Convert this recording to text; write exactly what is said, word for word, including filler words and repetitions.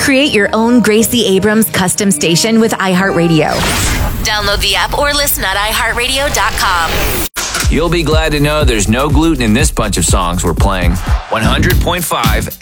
Create your own Gracie Abrams custom station with iHeartRadio. Download the app or listen at i heart radio dot com. You'll be glad to know there's no gluten in this bunch of songs we're playing. one hundred point five